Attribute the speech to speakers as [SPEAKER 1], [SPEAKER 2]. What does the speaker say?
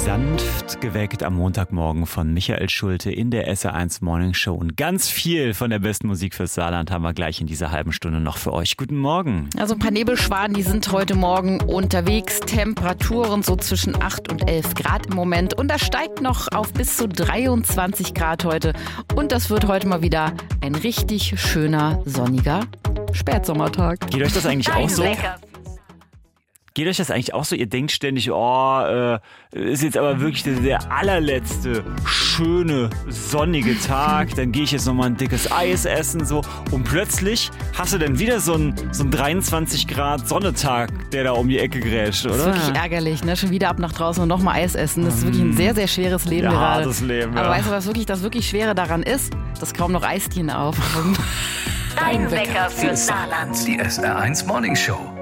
[SPEAKER 1] Sanft geweckt am Montagmorgen von Michael Schulte in der SR1 Morning Show. Und ganz viel von der besten Musik fürs Saarland haben wir gleich in dieser halben Stunde noch für euch. Guten Morgen.
[SPEAKER 2] Also ein paar Nebelschwaden, die sind heute Morgen unterwegs. Temperaturen so zwischen 8 und 11 Grad im Moment. Und das steigt noch auf bis zu 23 Grad heute. Und das wird heute mal wieder ein richtig schöner, sonniger Spätsommertag.
[SPEAKER 1] Geht euch das eigentlich auch so? Geht euch das eigentlich auch so? Ihr denkt ständig, ist jetzt aber wirklich der allerletzte schöne, sonnige Tag. Dann gehe ich jetzt nochmal ein dickes Eis essen. So. Und plötzlich hast du dann wieder so einen 23 Grad Sonnetag, der da um die Ecke grätscht, oder?
[SPEAKER 2] Das ist wirklich ärgerlich, ne? Schon wieder ab nach draußen und nochmal Eis essen. Das ist wirklich ein sehr, sehr schweres Leben gerade.
[SPEAKER 1] Hartes Leben,
[SPEAKER 2] Aber weißt du, was wirklich das wirklich Schwere daran ist? Dass kaum noch Eisdielen auf.
[SPEAKER 3] Dein Wecker für Saarland.
[SPEAKER 4] Die SR1 Morning Show.